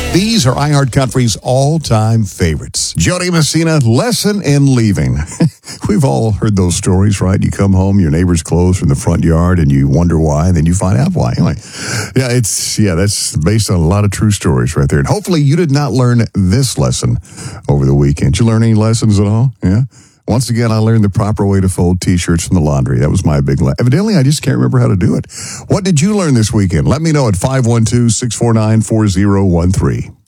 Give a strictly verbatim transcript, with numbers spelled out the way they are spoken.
These are iHeartCountry's all-time favorites. Jody Messina, Lesson in Leaving. We've all heard those stories, right? You come home, your neighbor's closed from the front yard, and you wonder why, and then you find out why. Anyway, yeah, it's yeah, that's based on a lot of true stories right there. And hopefully you did not learn this lesson over the weekend. Did you learn any lessons at all? Yeah? Once again, I learned the proper way to fold T-shirts from the laundry. That was my big lesson. Evidently, I just can't remember how to do it. What did you learn this weekend? Let me know at five one two, six four nine, four zero one three.